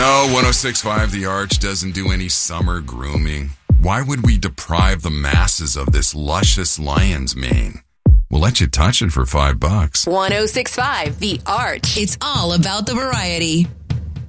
No, 106.5 The Arch doesn't do any summer grooming. Why would we deprive the masses of this luscious lion's mane? We'll let you touch it for $5. 106.5 The Arch. It's all about the variety.